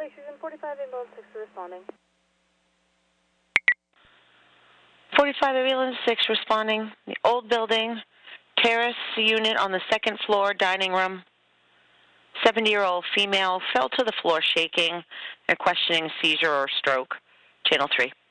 Lake Fusion 45, ambulance 6 responding. 45 ambulance 6 responding. The old building, terrace unit on the second floor, dining room. 70-year-old female fell to the floor shaking and questioning seizure or stroke. Channel 3.